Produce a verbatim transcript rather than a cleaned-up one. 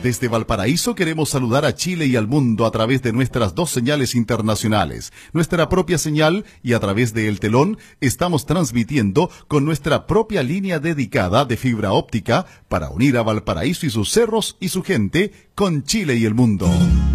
Desde Valparaíso queremos saludar a Chile y al mundo a través de nuestras dos señales internacionales, nuestra propia señal, y a través de El Telón estamos transmitiendo con nuestra propia línea dedicada de fibra óptica para unir a Valparaíso y sus cerros y su gente con Chile y el mundo.